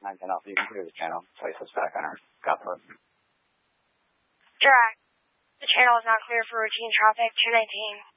910 Alpha, you can clear the channel. Place us back on our Gulfport. Direct. The channel is not clear for routine traffic. 219.